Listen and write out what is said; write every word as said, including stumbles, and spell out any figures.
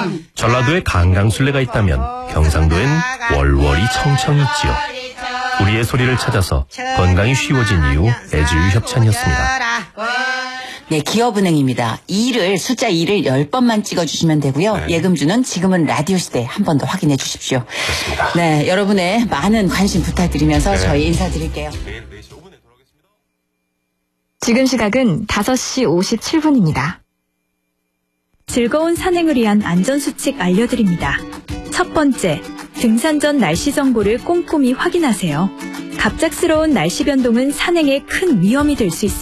전라도에 강강술래가 있다면 경상도엔 월월이 청청이 있지요. 우리의 소리를 찾아서 건강이 쉬워진 이유 애주유 협찬이었습니다. 네, 기업은행입니다. 이를 숫자 이를 열 번만 찍어주시면 되고요. 네. 예금주는 지금은 라디오 시대 한 번 더 확인해 주십시오. 그렇습니다. 네, 여러분의 많은 관심 부탁드리면서 네. 저희 인사드릴게요. 지금 시각은 다섯 시 오십칠 분입니다. 즐거운 산행을 위한 안전수칙 알려드립니다. 첫 번째, 등산 전 날씨 정보를 꼼꼼히 확인하세요. 갑작스러운 날씨 변동은 산행에 큰 위험이 될 수 있습니다.